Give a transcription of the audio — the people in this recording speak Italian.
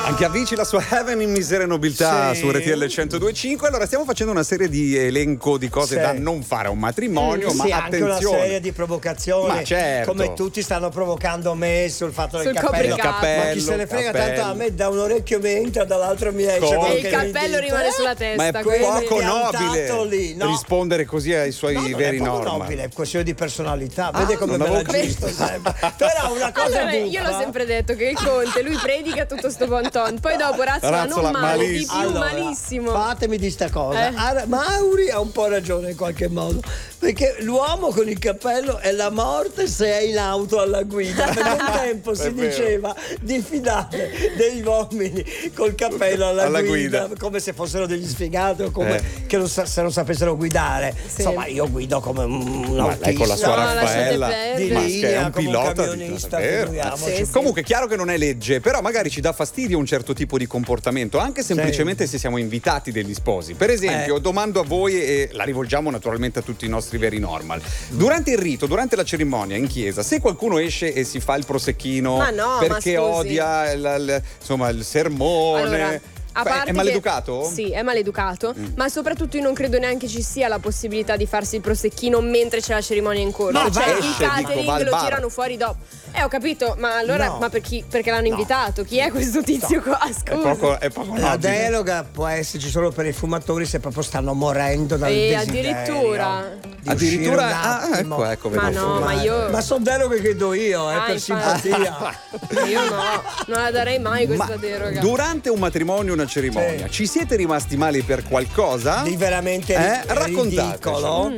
Anche Avicii la sua Heaven in Misera e Nobiltà su RTL 102.5. Allora stiamo facendo una serie di elenco di cose da non fare a un matrimonio, ma sì, attenzione. anche una serie di provocazioni. Ma certo. Come tutti stanno provocando me sul fatto del Sul cappello. copricapo. Ma chi se ne frega, tanto a me da un orecchio mi entra, dall'altro mi esce. Come? quello E il che cappello mi dite. rimane sulla testa. Ma è quindi- poco piantato nobile lì, no. rispondere così ai suoi No, non veri è poco normal. nobile, è questione di personalità. Vede come non me la avevo giusto sempre. Però una cosa Allora, io l'ho sempre detto che il Conte, lui predica tutto sto bon ton, poi dopo razzola non male, di più malissimo. malissimo. Fatemi di sta cosa. Mauri ha un po' ragione in qualche modo, perché l'uomo con il cappello è la morte se è in auto alla guida. Per un tempo si vero. diceva di fidare degli uomini col cappello alla guida, come se fossero degli sfigati o come che se non sapessero guidare. Sì. Insomma, io guido come un Ma lei con la sua No, Raffaella lasciate di perdere. ma che è linea, un come un pilota camionista, vero. figuriamoci. Sì, sì. Comunque chiaro che non è legge, però magari ci dà fastidio un certo tipo di comportamento, anche semplicemente se siamo invitati degli sposi. Per esempio, domando a voi e la rivolgiamo naturalmente a tutti i nostri veri normal. Durante il rito, durante la cerimonia in chiesa, se qualcuno esce e si fa il prosecchino Ma no, ma perché scusi. odia insomma il sermone, Allora, a parte è maleducato? che- sì, è maleducato, ma soprattutto io non credo neanche ci sia la possibilità di farsi il prosecchino mentre c'è la cerimonia in corso. No, cioè, va, il esce, dico, catering va al lo bar. tirano fuori dopo. Ho capito, ma allora No. ma perché l'hanno invitato? Chi è questo tizio qua? Scusa. È poco La nobile. deroga può esserci solo per i fumatori se proprio stanno morendo dal E desiderio addirittura? di uscire un attimo. ecco, Ma vedo. no, ma io Ma sono deroghe che do io, per infatti. simpatia. io no, non la darei mai questa Ma deroga. durante un matrimonio, una cerimonia, Sì. ci siete rimasti mali per qualcosa? Di veramente Raccontateci. ridicolo.